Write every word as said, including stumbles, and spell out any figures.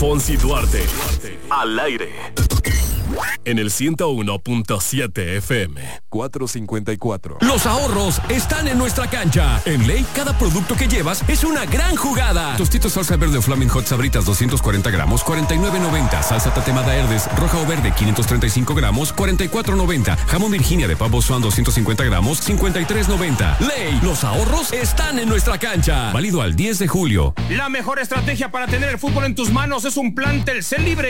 Fonsi Duarte. Al aire. En el ciento uno punto siete F M. cuatrocientos cincuenta y cuatro. Los ahorros están en nuestra cancha. En Ley, cada producto que llevas es una gran jugada. Tostitos salsa verde o Flaming Hot Sabritas doscientos cuarenta gramos, cuarenta y nueve noventa. Salsa tatemada Herdes, roja o verde, quinientos treinta y cinco gramos, cuarenta y cuatro noventa. Jamón Virginia de pavo Swan doscientos cincuenta gramos, cincuenta y tres noventa. Ley, los ahorros están en nuestra cancha. Válido al diez de julio. La mejor estrategia para tener el fútbol en tus manos es un plan Telcel Libre.